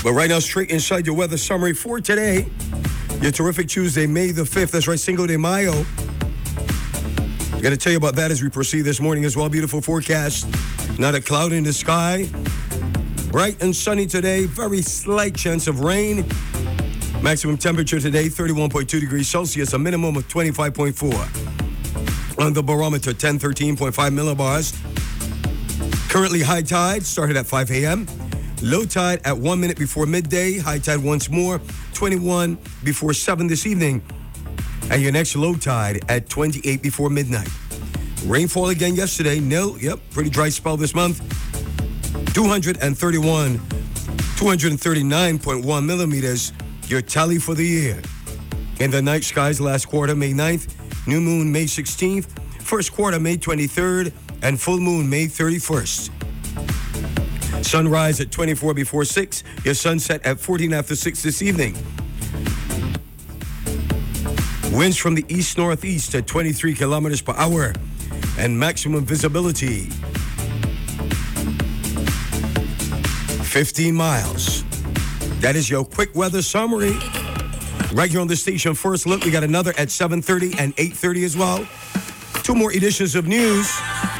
But right now, straight inside your weather summary for today. Your terrific Tuesday, May the 5th. That's right, Cinco de Mayo. I'm going to tell you about that as we proceed this morning as well. Beautiful forecast. Not a cloud in the sky. Bright and sunny today. Very slight chance of rain. Maximum temperature today, 31.2 degrees Celsius. A minimum of 25.4. On the barometer, 1013.5 millibars. Currently high tide started at 5 a.m. Low tide at 1 minute before midday. High tide once more, 21 before 7 this evening. And your next low tide at 28 before midnight. Rainfall again yesterday, nil. Yep, pretty dry spell this month. 239.1 millimeters. Your tally for the year. In the night skies, last quarter, May 9th. New moon, May 16th. First quarter, May 23rd. And full moon, May 31st. Sunrise at 24 before 6. Your sunset at 14 after 6 this evening. Winds from the east-northeast at 23 kilometers per hour. And maximum visibility, 15 miles. That is your quick weather summary. Right here on the station. First look, we got another at 7:30 and 8:30 as well. Two more editions of news.